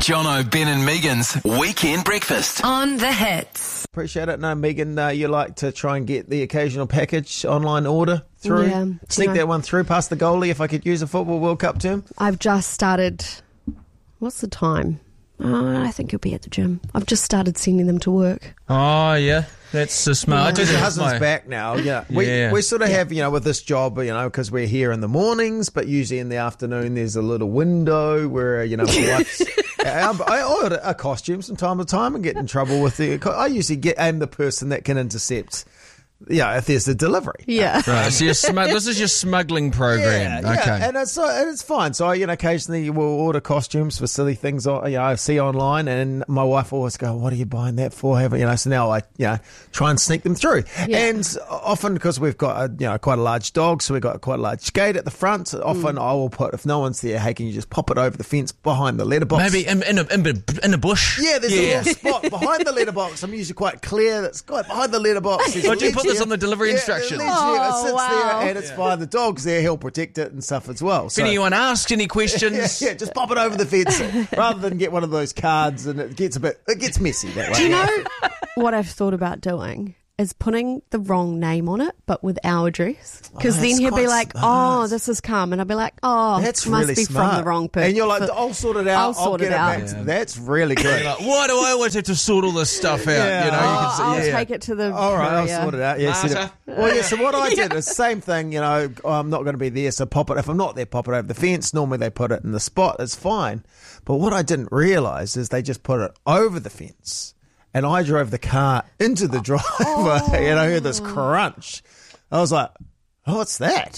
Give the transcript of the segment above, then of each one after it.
Jono, Ben and Megan's Weekend Breakfast. On the Hits. Appreciate it. No, Megan, you like to try and get the occasional package online order through. Yeah. Sneak that one through past the goalie if I could use a Football World Cup term. I've just started. What's the time? I think you'll be at the gym. I've just started sending them to work. Oh, yeah. That's smart. Because your husband's back now. Yeah. We sort of have, with this job, because we're here in the mornings, but usually in the afternoon there's a little window where, my wife's... I order a costume from time to time and get in trouble with I usually am the person that can intercept... if there's a delivery. Yeah. Right, so this is your smuggling program. Yeah, okay. And it's fine. So, occasionally we'll order costumes for silly things I see online, and my wife always go, what are you buying that for? So now I, try and sneak them through. Yeah. And often because we've got, quite a large dog, so we've got quite a large gate at the front, often I will put, if no one's there, hey, can you just pop it over the fence behind the letterbox? Maybe in a bush? Yeah, there's a little spot behind the letterbox. I'm usually quite clear that's quite behind the letterbox. Would you put this on the delivery instructions? It sits there and it's fine. The dog's there, he'll protect it and stuff as well. If anyone asks any questions, just pop it over the fence rather than get one of those cards, and it gets messy that way. Do you know what I've thought about doing? Is putting the wrong name on it, but with our address. Because then he'll be like, this is come. And I'll be like, that's must really be smart. from the wrong person. And you're like, I'll sort it out. I'll get it back. Yeah. That's really good. Like, why do I always have to sort all this stuff out? I'll take it to the all right, courier. I'll sort it out. Yeah, so what I did is the same thing, I'm not going to be there, so pop it. If I'm not there, pop it over the fence. Normally they put it in the spot. It's fine. But what I didn't realise is they just put it over the fence. And I drove the car into the driveway and I heard this crunch. I was like, what's that?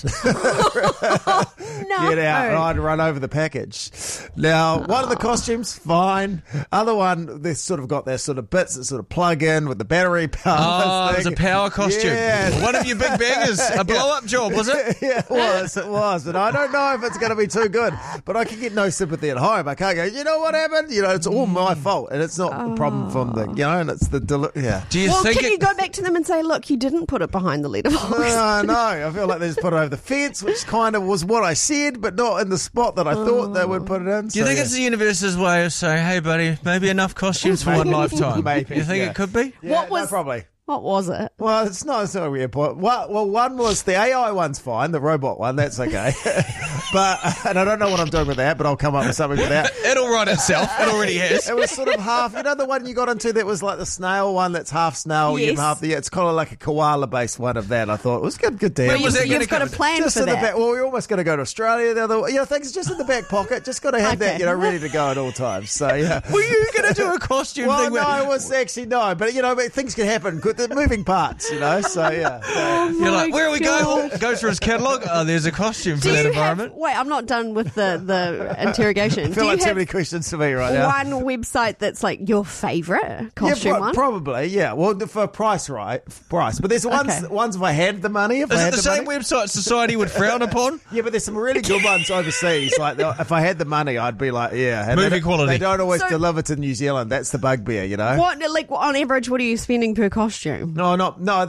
No. Get out, and I'd run over the package. Now, one of the costumes, fine. Other one, they've sort of got their sort of bits that sort of plug in with the battery power. Oh, it was a power costume. Yeah. One of your big bangers, a blow-up job, was it? Yeah, it was. And I don't know if it's going to be too good, but I can get no sympathy at home. I can't go, you know what happened? It's all my fault, and it's not the problem from and it's the, Do you think can you go back to them and say, look, you didn't put it behind the letterbox? No, I feel like they just put it over the fence, which kind of was what I said, but not in the spot that I thought they would put it in. Do you think it's the universe's way of saying, hey, buddy, maybe enough costumes for one lifetime? Maybe. You think it could be? Yeah, probably. What was it? Well, it's not a weird point. Well, one was the AI one's fine, the robot one, that's okay. And I don't know what I'm doing with that, but I'll come up with something for that. It'll write itself. It already has. It was sort of half, the one you got into that was like the snail one that's half snail, yes. half it's kind of like a koala-based one of that. I thought it was good to Well, have. you've got a plan just for in the that. back, well, we're almost going to go to Australia. The other, things just in the back pocket. Just got to have that, ready to go at all times. So, yeah. Were you going to do a costume well, thing? No, it was actually no. But, but things can happen. The moving parts. So yeah. You're like, where are we going? Go through his catalogue. Oh, there's a costume for that environment. Wait, I'm not done with the interrogation. I feel like too many questions to me right now. One website that's like your favourite costume one? Probably, yeah. Well, for price. But there's ones if I had the money. Is it the same website society would frown upon? Yeah, but there's some really good ones overseas. Like if I had the money, I'd be like, yeah. And movie quality. They don't always deliver to New Zealand. That's the bugbear, What, like on average, what are you spending per costume? No,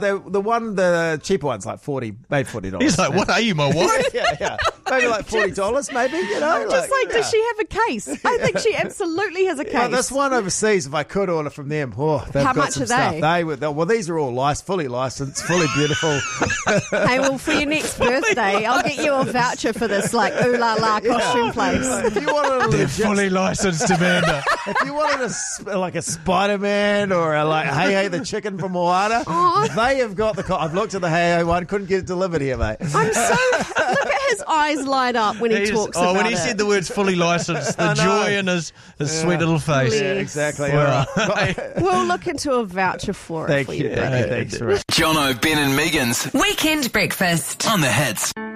the cheaper one's like $40. He's like, what are you, my wife? yeah. Maybe like $40, maybe, does she have a case? I think she absolutely has a case. Well, this one overseas, if I could order from them, they've How got much some are stuff. they? Well, these are all fully licensed, fully beautiful. Hey, well, for your next birthday, I'll get you a voucher for this, like, ooh la la costume place. If you wanted They're fully licensed, Amanda. If you wanted a Spider-Man or Hey the chicken from Moana, they have got I've looked at the Hey one, couldn't get it delivered here, mate. Look at his eyes light up when he talks about it. When he said the words fully licensed, the joy in his sweet little face. Yes. Yeah, exactly. Well, we'll look into a voucher for it. Thank you. Thanks, Rick. Jono, Ben and Megan's Weekend Breakfast. On the Hits.